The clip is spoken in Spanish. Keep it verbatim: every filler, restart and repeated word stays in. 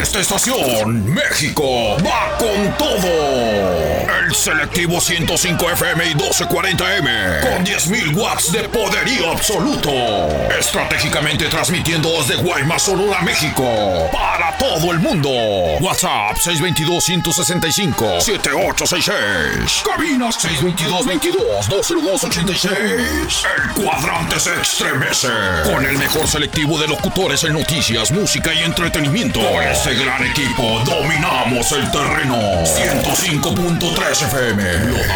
esta estación, México va con todo. El selectivo ciento cinco F M y doce cuarenta M con diez mil watts de poderío absoluto. Estratégicamente transmitiendo desde Guaymas, Sonora, México para todo el mundo. WhatsApp seis dos dos, uno seis cinco, siete ocho seis seis. Cabinas seis dos dos, veintidós, dos cero dos, ochenta y seis. El cuadrante se estremece con el mejor selectivo de locutores en noticias, música y entretenimiento. Con este gran equipo dominamos el terreno. ciento cinco punto tres F M. Lo